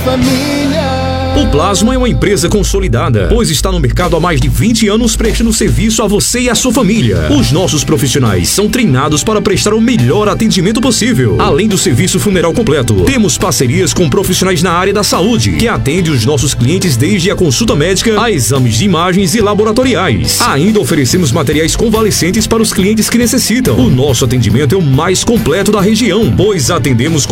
família. O Plasma é uma empresa consolidada, pois está no mercado há mais de 20 anos prestando serviço a você e a sua família. Os nossos profissionais são treinados para prestar o melhor atendimento possível. Além do serviço funeral completo, temos parcerias com profissionais na área da saúde, que atendem os nossos clientes desde a consulta médica a exames de imagens e laboratoriais. Ainda oferecemos materiais convalescentes para os clientes que necessitam. O nosso atendimento é o mais completo da região, pois atendemos